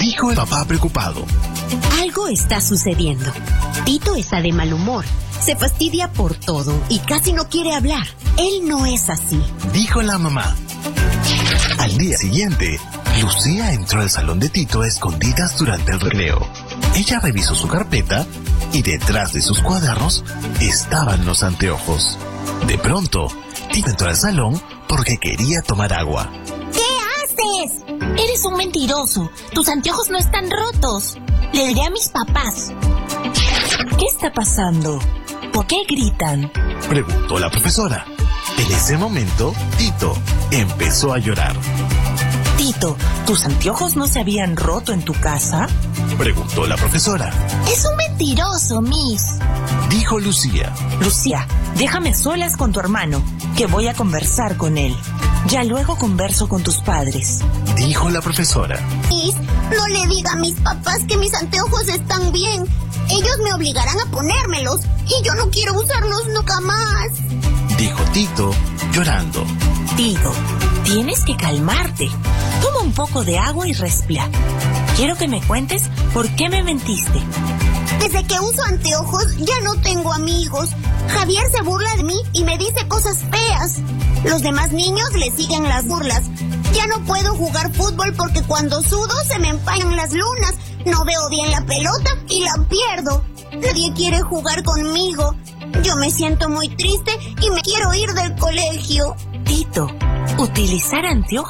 dijo el papá preocupado. Algo está sucediendo. Tito está de mal humor. Se fastidia por todo y casi no quiere hablar. Él no es así, dijo la mamá. Al día siguiente, Lucía entró al salón de Tito a escondidas durante el recreo. Ella revisó su carpeta y detrás de sus cuadernos estaban los anteojos. De pronto, Tito entró al salón porque quería tomar agua. ¿Qué haces? Eres un mentiroso. Tus anteojos no están rotos. Le diré a mis papás. ¿Qué está pasando? ¿Por qué gritan? Preguntó la profesora. En ese momento, Tito empezó a llorar. Tito, ¿tus anteojos no se habían roto en tu casa? Preguntó la profesora. Es un mentiroso, Miss, dijo Lucía. Lucía, déjame solas con tu hermano, que voy a conversar con él. Ya luego converso con tus padres, dijo la profesora. Miss, no le diga a mis papás que mis anteojos están bien. Ellos me obligarán a ponérmelos y yo no quiero usarlos nunca más, dijo Tito, llorando. Tito, tienes que calmarte. Toma un poco de agua y respira. Quiero que me cuentes por qué me mentiste. Desde que uso anteojos ya no tengo amigos. Javier se burla de mí y me dice cosas feas. Los demás niños le siguen las burlas. Ya no puedo jugar fútbol porque cuando sudo se me empañan las lunas. No veo bien la pelota y la pierdo. Nadie quiere jugar conmigo. Yo me siento muy triste y me quiero ir del colegio. Tito, utilizar anteojos